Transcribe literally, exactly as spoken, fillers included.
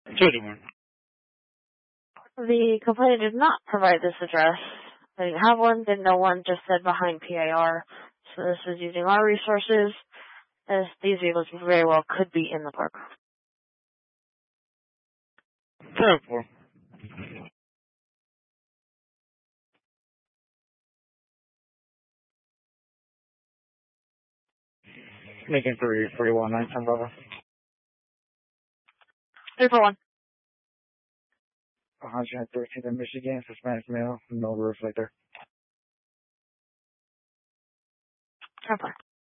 two eighty-one. The complainant did not provide this address. They didn't have one, didn't know one, just said behind P I R. So this is using our resources, as these vehicles very well could be in the park. ten four. Making three forty-one, nine ten, brother. three four one. one thirteen in Michigan, Hispanic male, no reflector. ten four.